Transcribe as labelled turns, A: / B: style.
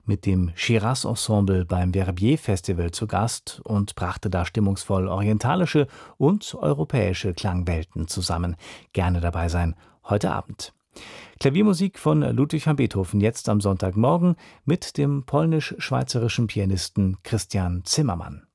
A: mit dem Shiraz-Ensemble beim Verbier-Festival zu Gast und brachte da stimmungsvoll orientalische und europäische Klangwelten zusammen. Gerne dabei sein heute Abend. Klaviermusik von Ludwig van Beethoven jetzt am Sonntagmorgen mit dem polnisch-schweizerischen Pianisten Christian Zimmermann.